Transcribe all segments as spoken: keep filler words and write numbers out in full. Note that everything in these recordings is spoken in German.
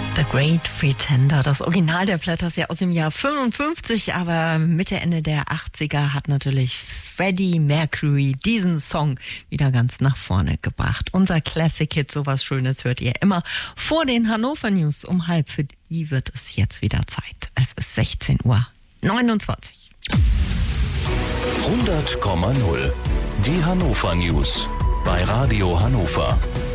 The Great Pretender, das Original der Platters ja aus dem Jahr fünfundfünfzig, aber Mitte, Ende der achtziger hat natürlich Freddie Mercury diesen Song wieder ganz nach vorne gebracht. Unser Classic-Hit, sowas Schönes hört ihr immer vor den Hannover News um halb. Für die wird es jetzt wieder Zeit. Es ist sechzehn Uhr neunundzwanzig. hundert Komma null. Die Hannover News bei Radio Hannover.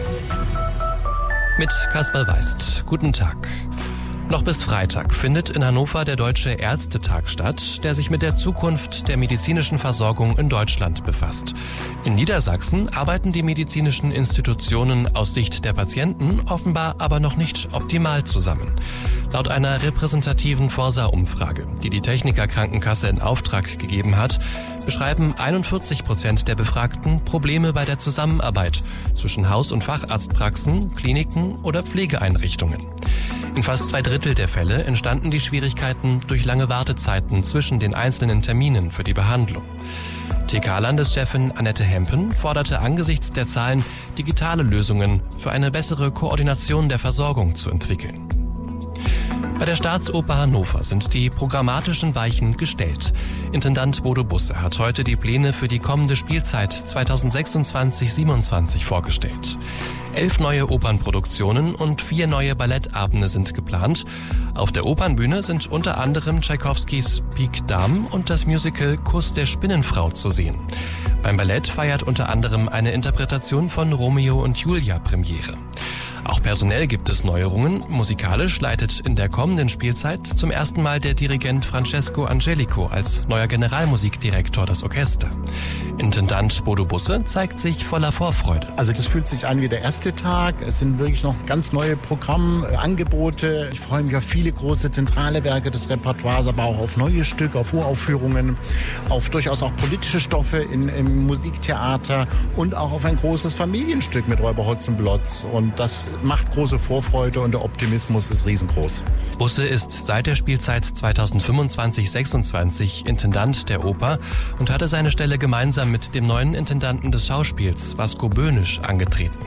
Mit Kasper Weist. Guten Tag. Noch bis Freitag findet in Hannover der Deutsche Ärztetag statt, der sich mit der Zukunft der medizinischen Versorgung in Deutschland befasst. In Niedersachsen arbeiten die medizinischen Institutionen aus Sicht der Patienten offenbar aber noch nicht optimal zusammen. Laut einer repräsentativen Forsa-Umfrage, die die Techniker Krankenkasse in Auftrag gegeben hat, beschreiben einundvierzig Prozent der Befragten Probleme bei der Zusammenarbeit zwischen Haus- und Facharztpraxen, Kliniken oder Pflegeeinrichtungen. In fast zwei Drittel der Fälle entstanden die Schwierigkeiten durch lange Wartezeiten zwischen den einzelnen Terminen für die Behandlung. T K-Landeschefin Annette Hempen forderte angesichts der Zahlen, digitale Lösungen für eine bessere Koordination der Versorgung zu entwickeln. Bei der Staatsoper Hannover sind die programmatischen Weichen gestellt. Intendant Bodo Busse hat heute die Pläne für die kommende Spielzeit zweitausendsechsundzwanzig siebenundzwanzig vorgestellt. Elf neue Opernproduktionen und vier neue Ballettabende sind geplant. Auf der Opernbühne sind unter anderem Tschaikowskis Pik Dame und das Musical Kuss der Spinnenfrau zu sehen. Beim Ballett feiert unter anderem eine Interpretation von Romeo und Julia Premiere. Auch personell gibt es Neuerungen. Musikalisch leitet in der kommenden Spielzeit zum ersten Mal der Dirigent Francesco Angelico als neuer Generalmusikdirektor das Orchester. Intendant Bodo Busse zeigt sich voller Vorfreude. Also das fühlt sich an wie der erste Tag. Es sind wirklich noch ganz neue Programmangebote. Ich freue mich auf viele große zentrale Werke des Repertoires, aber auch auf neue Stücke, auf Uraufführungen, auf durchaus auch politische Stoffe in, im Musiktheater und auch auf ein großes Familienstück mit Räuber Hotzenplotz. Und das macht große Vorfreude und der Optimismus ist riesengroß. Busse ist seit der Spielzeit zweitausendfünfundzwanzig sechsundzwanzig Intendant der Oper und hatte seine Stelle gemeinsam mit dem neuen Intendanten des Schauspiels, Vasco Böhnisch, angetreten.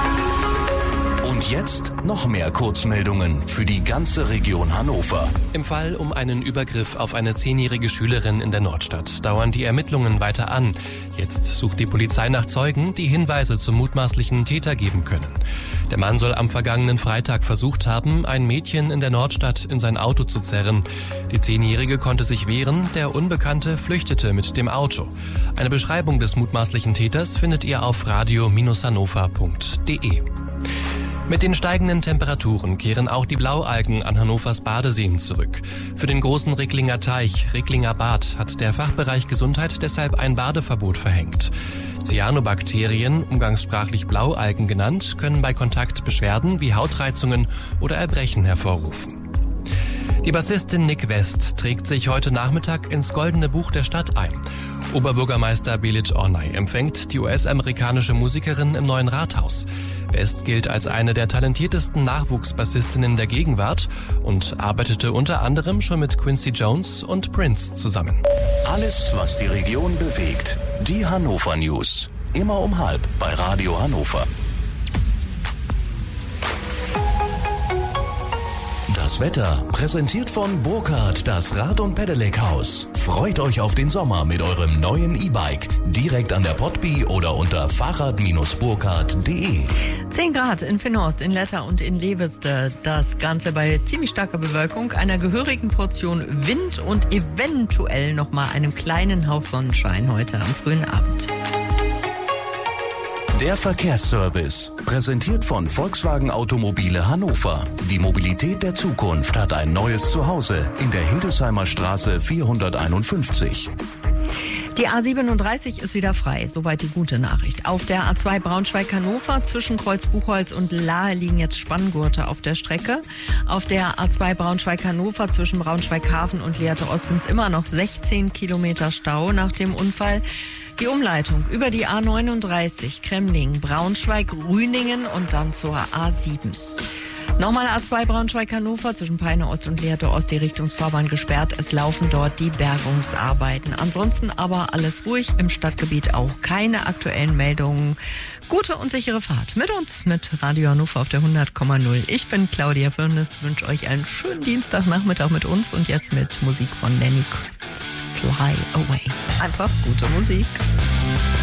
Und jetzt noch mehr Kurzmeldungen für die ganze Region Hannover. Im Fall um einen Übergriff auf eine zehnjährige Schülerin in der Nordstadt dauern die Ermittlungen weiter an. Jetzt sucht die Polizei nach Zeugen, die Hinweise zum mutmaßlichen Täter geben können. Der Mann soll am vergangenen Freitag versucht haben, ein Mädchen in der Nordstadt in sein Auto zu zerren. Die Zehnjährige konnte sich wehren, der Unbekannte flüchtete mit dem Auto. Eine Beschreibung des mutmaßlichen Täters findet ihr auf radio Bindestrich hannover punkt de. Mit den steigenden Temperaturen kehren auch die Blaualgen an Hannovers Badeseen zurück. Für den großen Ricklinger Teich, Ricklinger Bad, hat der Fachbereich Gesundheit deshalb ein Badeverbot verhängt. Cyanobakterien, umgangssprachlich Blaualgen genannt, können bei Kontakt Beschwerden wie Hautreizungen oder Erbrechen hervorrufen. Die Bassistin Nick West trägt sich heute Nachmittag ins Goldene Buch der Stadt ein. Oberbürgermeister Belit Ornay empfängt die U S-amerikanische Musikerin im neuen Rathaus. West gilt als eine der talentiertesten Nachwuchsbassistinnen der Gegenwart und arbeitete unter anderem schon mit Quincy Jones und Prince zusammen. Alles, was die Region bewegt. Die Hannover News. Immer um halb bei Radio Hannover. Das Wetter präsentiert von Burkhardt, das Rad- und Pedelec-Haus. Freut euch auf den Sommer mit eurem neuen E-Bike. Direkt an der Potby oder unter fahrrad Bindestrich burkhardt punkt de. zehn Grad in Finhorst, in Letter und in Leveste. Das Ganze bei ziemlich starker Bewölkung, einer gehörigen Portion Wind und eventuell nochmal einem kleinen Hauch Sonnenschein heute am frühen Abend. Der Verkehrsservice, präsentiert von Volkswagen Automobile Hannover. Die Mobilität der Zukunft hat ein neues Zuhause in der Hildesheimer Straße vierhunderteinundfünfzig. Die A siebenunddreißig ist wieder frei, soweit die gute Nachricht. Auf der A zwei Braunschweig-Hannover zwischen Kreuz-Buchholz und Lahe liegen jetzt Spanngurte auf der Strecke. Auf der A zwei Braunschweig-Hannover zwischen Braunschweig-Hafen und Lehrte Ost sind es immer noch sechzehn Kilometer Stau nach dem Unfall. Die Umleitung über die A neununddreißig Kremling, Braunschweig, Rüningen und dann zur A sieben. Nochmal A zwei Braunschweig-Hannover zwischen Peine Ost und Lehrte Ost die Richtungsfahrbahn gesperrt. Es laufen dort die Bergungsarbeiten. Ansonsten aber alles ruhig, im Stadtgebiet auch keine aktuellen Meldungen. Gute und sichere Fahrt mit uns, mit Radio Hannover auf der hundert Komma null. Ich bin Claudia Firnes, wünsche euch einen schönen Dienstagnachmittag mit uns und jetzt mit Musik von Lenny Kravitz, Fly Away. Einfach gute Musik.